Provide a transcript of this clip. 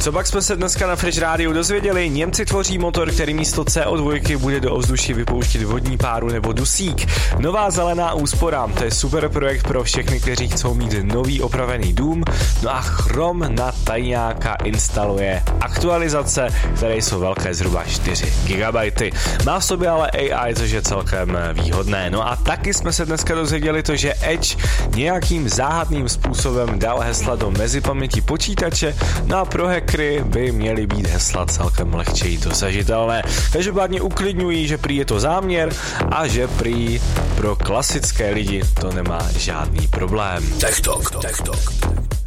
Co pak jsme se dneska na Fresh Rádiu dozvěděli? Němci tvoří motor, který místo CO2 bude do ovzduší vypouštět vodní páru nebo dusík. Nová zelená úspora, to je super projekt pro všechny, kteří chcou mít nový opravený dům. No a Chrom na tajňáka instaluje aktualizace, které jsou velké zhruba 4 GB. Má v sobě ale AI, což je celkem výhodné. No a taky jsme se dneska dozvěděli to, že Edge nějakým záhadným způsobem dal hesla do mezipaměti počítače, no a pro hackery by měly být hesla celkem lehčeji dosažitelné. Každopádně uklidňují, že prý je to záměr a že prý pro klasické lidi to nemá žádný problém. Tech Talk.